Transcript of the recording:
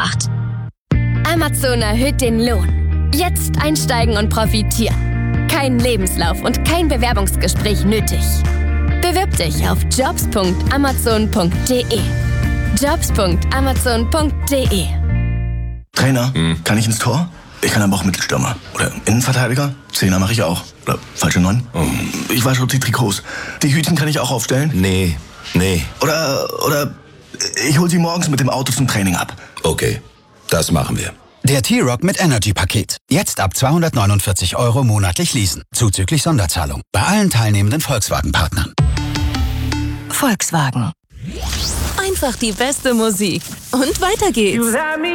gemacht. Amazon erhöht den Lohn. Jetzt einsteigen und profitieren. Kein Lebenslauf und kein Bewerbungsgespräch nötig. Bewirb dich auf jobs.amazon.de. jobs.amazon.de. Trainer, kann ich ins Tor? Ich kann aber auch Mittelstürmer. Oder Innenverteidiger? Zehner mache ich auch. Oder falsche 9? Ich wasche die Trikots. Die Hütchen kann ich auch aufstellen? Nee. Oder ich hol sie morgens mit dem Auto zum Training ab. Okay, das machen wir. Der T-Rock mit Energy-Paket. Jetzt ab 249 € monatlich leasen. Zuzüglich Sonderzahlung. Bei allen teilnehmenden Volkswagen-Partnern. Volkswagen. Einfach die beste Musik. Und weiter geht's.